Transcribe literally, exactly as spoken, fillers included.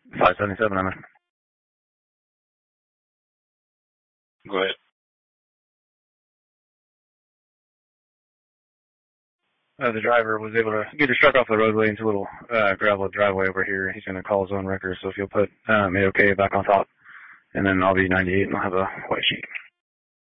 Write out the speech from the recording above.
five seventy-seven, I'm in. Go ahead. Uh, the driver was able to get his truck off the roadway into a little uh, gravel driveway over here. He's going to call his own wrecker, so if you'll put um, A O K back on top, and then I'll be ninety-eight and I'll have a white sheet.